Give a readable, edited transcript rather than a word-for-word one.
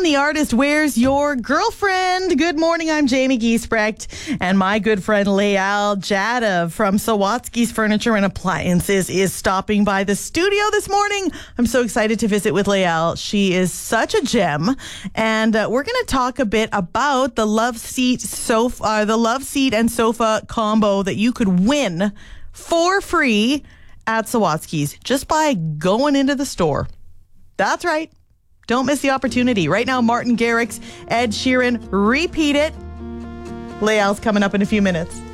the artist Where's Your Girlfriend? Good morning, I'm Jamie Giesbrecht, and my good friend Leal Jada from Sawatsky's Furniture and Appliances is stopping by the studio this morning. I'm so excited to visit with Leal. She is such a gem, and we're going to talk a bit about the love seat and sofa combo that you could win for free at Sawatsky's just by going into the store. That's right. Don't miss the opportunity. Right now, Martin Garrix, Ed Sheeran, Repeat It. Leal's coming up in a few minutes.